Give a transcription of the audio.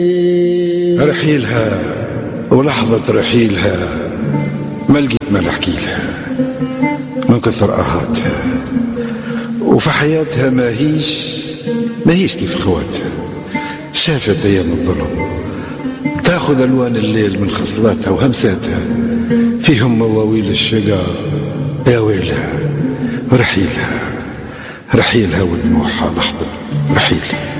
رحيلها ولحظة رحيلها ما لقيت ما نحكي لها من كثر آهاتها، وفي حياتها ما هيش كيف خواتها. شافت أيام الظلم تأخذ ألوان الليل من خصلاتها وهمساتها فيهم مواويل الشقا. يا ويلها رحيلها ودموعها لحظة رحيل.